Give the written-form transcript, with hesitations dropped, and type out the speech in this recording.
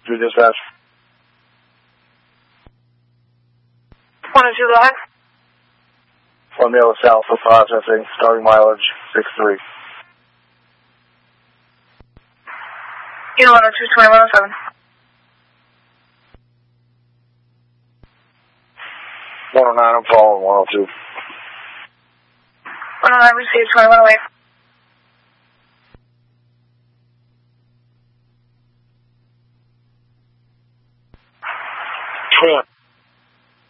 Do dispatch. 102, go ahead. Flamingo South for processing, starting mileage 63. Unit 102, 2107. 109, I'm following 102. 109, received 2108.